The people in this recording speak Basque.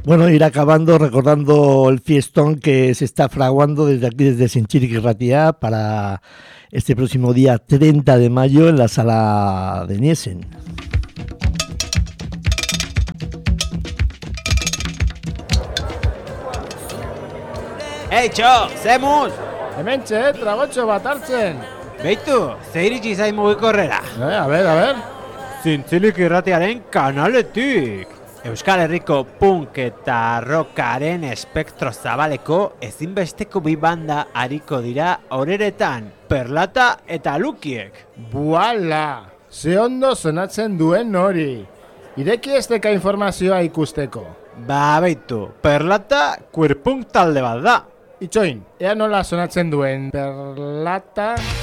Bueno, ir acabando recordando el fiestón que se está fraguando desde aquí, desde Sintxirrik Irratia, para este próximo día 30 de mayo en la sala de Niesen. Txo, zemuz! Hementxe, tragotxo bat hartzen. Beitu, ze iritsi zain mugikorrera? A ver. Zintzilik irratiaren kanaletik! Euskal Herriko punk eta rockaren espektro zabaleko ezinbesteko bi banda ariko dira horeretan, Perlata eta Lukiek. Buala! Ze ondo sonatzen duen hori. Ireki esteka informazioa ikusteko. Ba, beitu, Perlata queer punk talde bat da. Itxoin, ea nola sonatzen duen Perlata...